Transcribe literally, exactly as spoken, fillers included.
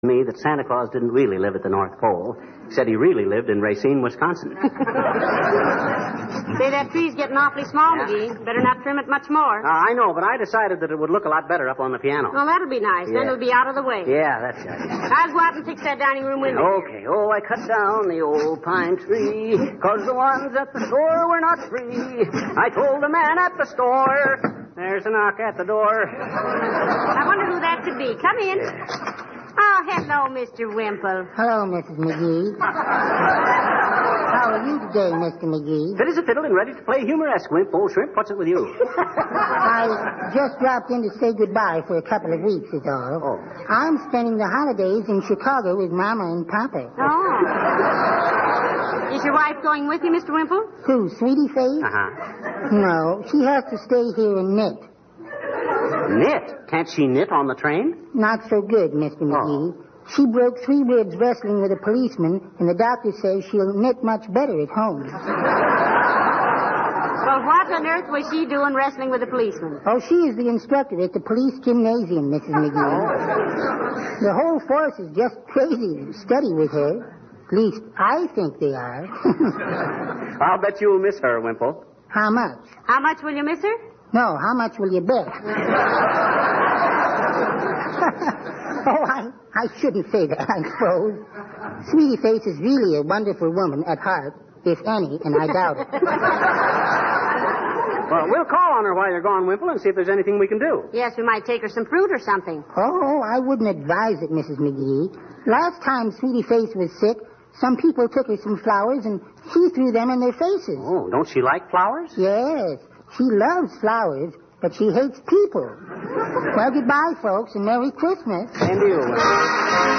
me that Santa Claus didn't really live at the North Pole. He said he really lived in Racine, Wisconsin. Say, that tree's getting awfully small, yeah. McGee. Better not trim it much more. Uh, I know, but I decided that it would look a lot better up on the piano. Well, that'll be nice. Yeah. Then it'll be out of the way. Yeah, that's right. I'll go out and fix that dining room window. Okay. Oh, I cut down the old pine tree, 'cause the ones at the store were not free. I told the man at the store, there's a knock at the door. I wonder who that could be. Come in. Yeah. Oh, hello, Mister Wimple. Hello, Missus McGee. How are you today, Mister McGee? Fit as a fiddle and ready to play humoresque, Wimp. Old Shrimp, what's it with you? I just dropped in to say goodbye for a couple of weeks, is all. Oh. I'm spending the holidays in Chicago with Mama and Papa. Oh. Is your wife going with you, Mister Wimple? Who, Sweetie Face? Uh-huh. No, she has to stay here and knit. Knit? Can't she knit on the train? Not so good, Mister McGee. Oh. She broke three ribs wrestling with a policeman, and the doctor says she'll knit much better at home. Well, what on earth was she doing wrestling with a policeman? Oh, she is the instructor at the police gymnasium, Missus McGee. The whole force is just crazy to study with her. At least, I think they are. I'll bet you'll miss her, Wimple. How much? How much will you miss her? No, how much will you bet? Oh, I, I shouldn't say that, I suppose. Sweetie Face is really a wonderful woman at heart, if any, and I doubt it. Well, we'll call on her while you're gone, Wimple, and see if there's anything we can do. Yes, we might take her some fruit or something. Oh, I wouldn't advise it, Missus McGee. Last time Sweetie Face was sick, some people took her some flowers, and she threw them in their faces. Oh, don't she like flowers? Yes. She loves flowers, but she hates people. Well, goodbye, folks, and Merry Christmas. And you.